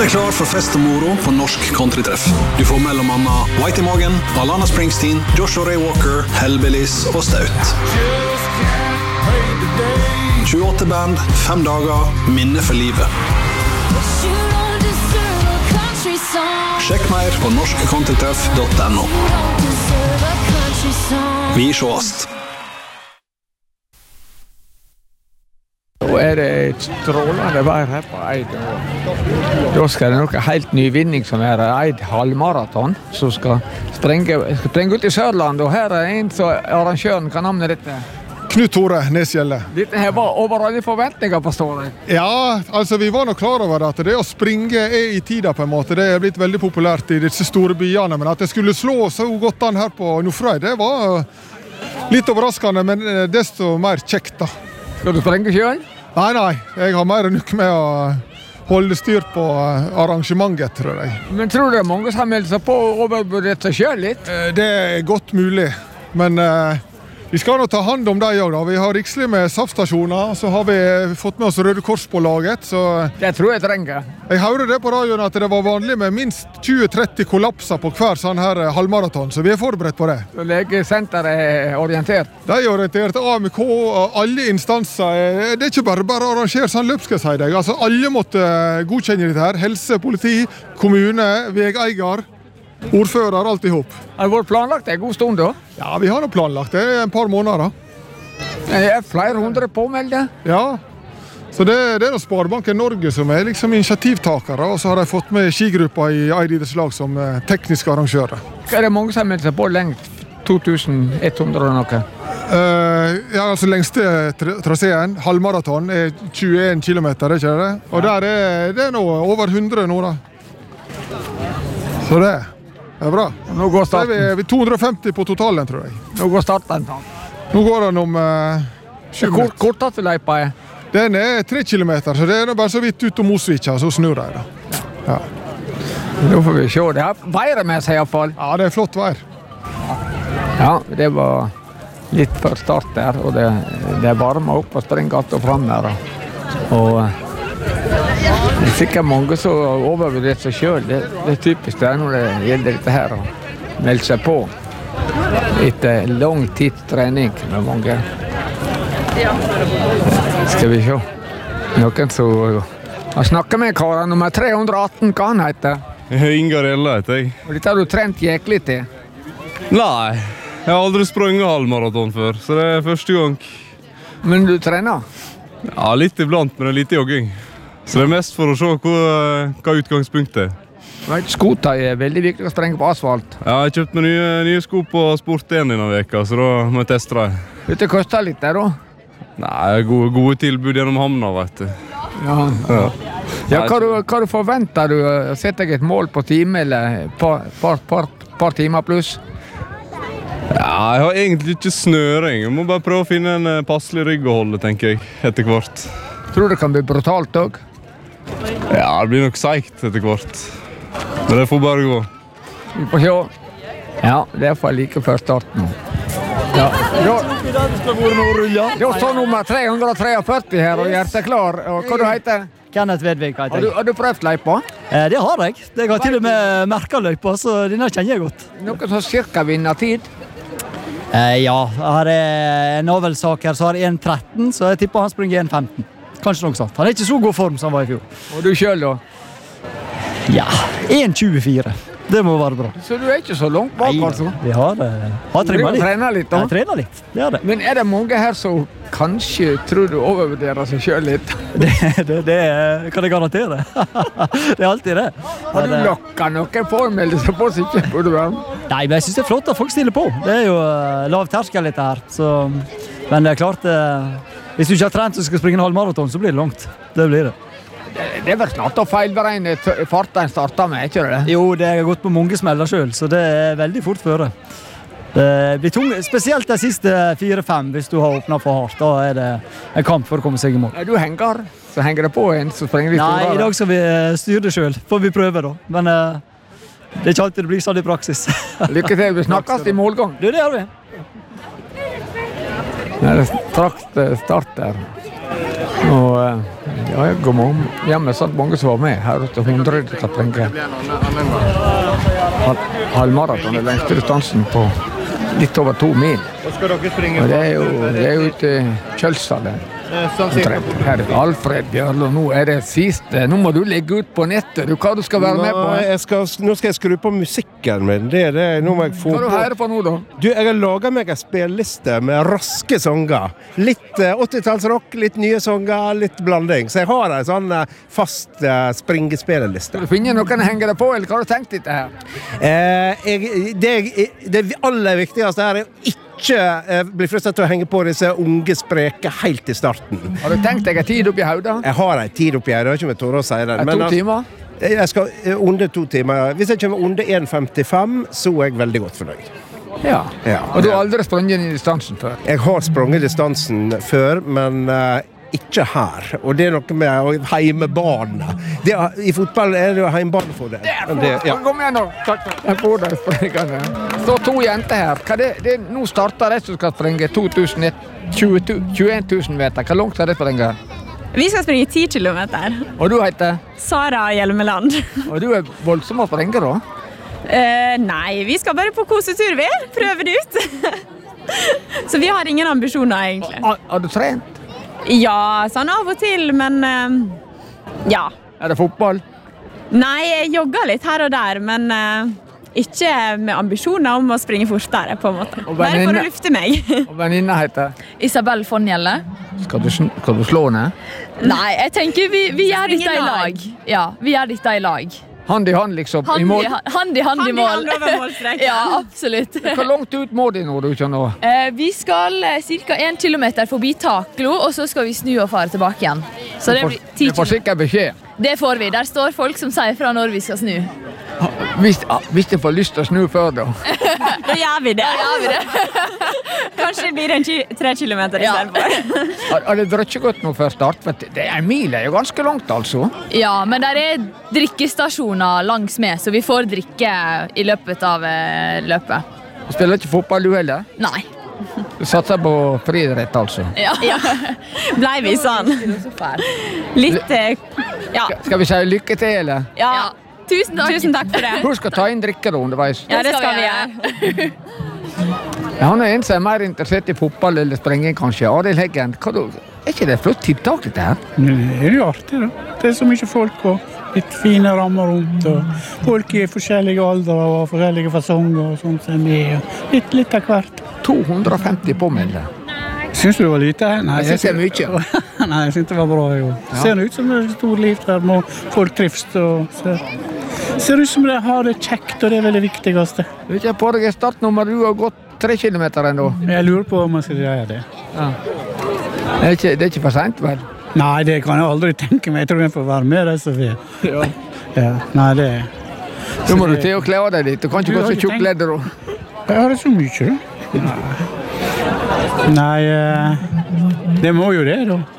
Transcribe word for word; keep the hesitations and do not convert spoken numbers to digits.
Gjør deg klar for fest og moro på Norsk Countrytreff. Du får mellom annet White i Magen, Alana Springsteen, Joshua Ray Walker, Hellbillies og Staut. tjueåtte band, fem dager, minne for livet. Sjekk mer på norsk countrytreff punktum no. Vi sjåast. Nå er det strålende vær her på Eid. Da skal det noe helt ny vinning som er Eid halvmaraton, som skal sprenge, skal sprenge ut i Sørland. Og her er en som arrangøren kan navne dette. Knut Tore Nesgjelle. Dette her var over alle forventninger, forstår jeg. Ja, altså vi var nok klar over at det å springe er i tida på en måte. Det er blitt veldig populært i disse store byene, men at det skulle slå så godt an her på Nordfjord, det var litt overraskende, men desto mer kjekt da. Skal du sprenge selv? Nei, nei. Jeg har mer nok med å holde styr på arrangementet, tror jeg. Men tror du det er mange som har meldt seg på og overvurdert seg selv litt? Det er godt mulig, men vi skal nå ta hand om deg også da. Vi har rikslig med saftstasjoner, så har vi fått med oss Røde Kors på laget. Så det tror jeg trenger. Jeg hørte det på radioen at det var vanlig med minst tjue til tretti kollapser på hver sånn her halvmaraton, så vi er forberedt på det. Så legesenteret er orientert? De er orientert, A M K og alle instanser. Det er ikke bare bare å arrangere sånn løp, skal jeg si deg. Altså, alle måtte godkjenne dette her. Helse, politi, kommune, vegeier. Ordfører, alt ihop. Har det vært planlagt en god stund da? Ja, vi har nå planlagt det en par måneder da. Det er flere hundre påmeldte? Ja, så det, det er da Sparebanken Norge som er liksom initiativtakere, og så har de fått med skigruppa i Eid idrettslag som tekniske arrangører. Er det mange som har meldt seg på lengt? to tusen ett hundre og noe? Uh, ja, altså lengste traseen, halvmaraton, er tjueen kilometer, er ikke det? Og der er det nå over hundre nå da. Så det Det er bra. Nå går starten. Det er vi to hundre og femti på totalen, tror jeg. Nå går starten. Nå går den om uh, sju minutter. Hvor korteste løypa er? Den er tre kilometer, så det er bare så vidt ut om Mosvika, så snur de da. Ja. Nå får vi se. Det har været med seg i hvert fall. Ja, det er flott vær. Ja, det var litt før start der, og det, det varmer opp og springer alt og frem der. Og det er sikkert mange som har overvurdert seg selv. Det, det er typisk det når det gjelder dette her, å melde seg på etter lang tids trening med mange. Skal vi se. Noen som har snakket med karen nummer tre hundre og atten, hva han heter? Ingarella heter jeg. Og dette har du trent jæklig til? Nei, jeg har aldri sprunget halvmaraton før, så det er første gang. Men du trener? Ja, litt iblant, men det er litt jogging. Så det er mest for å se hva, hva utgangspunktet er. Skota er veldig viktig å sprenge på asfalt. Ja, jeg har kjøpt meg nye, nye sko på Sport én denne veka, så da må jeg teste det. Dette koster litt der da? Nei, gode, gode tilbud gjennom hamna, vet du. Ja, ja. Ja, hva, du, hva du forventer du? Setter jeg et mål på time eller par, par, par, par timer pluss? Ja, jeg har egentlig ikke snøring. Jeg må bare prøve å finne en passelig rygg å holde, tenker jeg, etter hvert. Tror du det kan bli brutalt også? Ja, det blir nok seikt etter hvert. Men det får bare gå. Vi får se. Ja, det er for like før starten. Ja, da, da står nummer tre hundre og førti her og hjertet klar. Og hva du heter? Kenneth Vedvik heter jeg. Har du, har du prøvd løypa? Eh, det har jeg. Jeg har til og med merket løypa, så denne kjenner jeg godt. Noen som cirka vinner tid? Eh, ja, her er en avlsak her, så har jeg en tretten, så jeg tipper han springer en femten. Kanskje noe sånt. Han er ikke så god form som han var i fjor. Og du selv da? Ja, en tjuefire. Det må være bra. Så du er ikke så langt bak, altså? Vi har, har trimmet litt. Du trener litt, da? Jeg trener litt, det er det. Men er det mange her som kanskje tror du overvurderer seg selv litt? Det, det, det kan jeg garantere. Det er alltid det. Har du lokket noen formelde seg på seg ikke burde være? Nei, men jeg synes det er flott at folk stiller på. Det er jo lav terskel litt her. Så, men det er klart, hvis du ikke har trent og skal springe en halv maraton, så blir det langt. Det blir det. Det er vel snart å feilberegne farten starter med, ikke det? Jo, det har gått på mange smeller selv, så det er veldig fort føre. Det blir tung, spesielt de siste fire fem hvis du har åpnet for hardt. Da er det en kamp for å komme seg i mål. Er du henger? Så henger det på en som springer litt Nei, i dag skal vi styre det selv. Får vi prøve da. Men uh, det er ikke alltid det blir sånn i praksis. Lykke til, vi snakkes i målgang. Det, det gjør vi. Det er straks start der. Og uh, Ja, jeg går med hjemme satt mange som var med her til hundre skal springe. Hal halvmaraton er lengste distansen på litt over to mil. Og det er jo, det er jo ute i Kjølsdalen. Her er Alfred Bjørlo, nå er det siste. Nå må du legge ut på nettet. Du, hva du skal være med på? Nei, jeg skal, nå skal jeg skru på musikken min. Det er det. Nå må jeg få Hva du hører på nå da? Du, jeg har laget meg en spilleliste med raske sanger. Litt uh, åttitalsrock, litt nye sanger, litt blanding. Så jeg har en sånn uh, fast uh, springespilleliste. Skal du finne noen å henge deg på, eller hva har du tenkt dette her? Eh, jeg, det, det aller viktigste her er ikke ikke bli fristet til å henge på disse unge spreke helt i starten. Har du tenkt deg en tid opp i hodet? Jeg har en tid opp i hodet, jeg har ikke med tåre å si det. Er to timer? Jeg skal under to timer. Hvis jeg kommer under en femtifem, så er jeg veldig godt fornøyd. Ja. Ja. Og du har aldri sprunget i distansen før? Jeg har sprunget distansen før, men uh, ikke her. Og det er noe med heimebane. Det er, I fotball er det jo heimebane for det. det, ja. Kom igjen nå. Takk. Jeg får deg springende. Det står to jenter her. Hva det, det, nå starter de som skal springe tjueen tusen meter. Hvor langt skal de springe? Vi skal springe ti kilometer. Og du heter? Sara Hjelmeland. Og du er voldsom å springe da? Uh, nei, vi skal bare på kosetur vi. Prøve det ut. Så vi har ingen ambisjoner egentlig. Har, har du trent? Ja, sånn av og til, men uh, ja. Er det fotball? Nei, jeg jogger litt her og der, men uh, ikke med ambisjoner om å springe fortere, på en måte. Bare for å lufte meg. Og venninna heter? Isabel Fonjelle. Skal du, skal du slå ned? Nei, jeg tenker vi, vi gjør dette i lag. Ja, vi gjør dette i lag. Hand i hand liksom, hand i mål? Hand i hand, hand i mål. Hand i hand over målstreken. Ja, absolutt. Hvor langt ut må de nå, du ikke nå? Eh, vi skal cirka en kilometer forbi Taklo, og så skal vi snu og fare tilbake igjen. Så det blir ti kilometer. Du får sikkert beskjed. Det får vi. Der står folk som sier fra når vi skal snu. Hvis, hvis de får lyst til å snu før da. Da gjør vi det. Da gjør vi det. Kanskje det blir en ki tre kilometer i stedet for. Har, har det drøtt ikke godt nå før start? Det er en mil, er jo ganske langt altså. Ja, men der er drikkestasjoner langs med, så vi får drikke i løpet av eh, løpet. Du spiller ikke fotball du heller? Nei. Du satser på friidrett altså? Ja. ja. Blei vi sånn? Litt, eh, ja. Skal vi si lykke til, eller? Ja. ja. Tusen takk. Tusen takk for det. Husk å ta inn drikker underveis. Ja, det skal vi gjøre. Ja, han er en som er mer interessert i fotball eller sprenging, kanskje. Adel Heggen, hva du, er ikke det flott tiltak dette her? Det er jo artig da. Det er så mye folk og litt fine rammer rundt. Og folk i forskjellige aldre og forskjellige fasonger og sånt som er litt, litt av hvert. to hundre og femti påmeldte. Syns du det var lite? Nei, jeg synes det er mye. Nei, jeg synes det var bra. Jo. Ja. Ser det ut som det er stor liv der, og folk trives. Og ser, ser ut som det har det kjekt, og det er veldig viktigste. Du er ikke på deg startnummer, du har gått tre kilometer ennå. Jeg lurer på om jeg skal gjøre det. Ja. Det, er ikke, det er ikke for sent, vel? Nei, det kan jeg aldri tenke meg. Jeg tror jeg får være med deg, Sofie. Ja. Ja. Nei, det er... Så må du til å kle av deg litt. Du kan ikke gå så tjukkledd. Jeg har det så mye, da. Nei, det må jo det da.